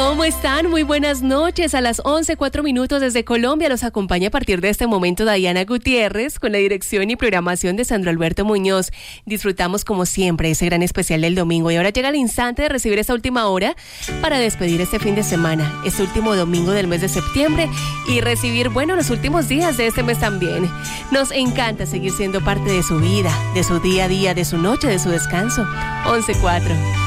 ¿Cómo están? Muy buenas noches. A las 11:04 desde Colombia los acompaña a partir de este momento Diana Gutiérrez con la dirección y programación de Sandro Alberto Muñoz. Disfrutamos como siempre ese gran especial del domingo y ahora llega el instante de recibir esta última hora para despedir este fin de semana, este último domingo del mes de septiembre y recibir, los últimos días de este mes también. Nos encanta seguir siendo parte de su vida, de su día a día, de su noche, de su descanso. 11:04.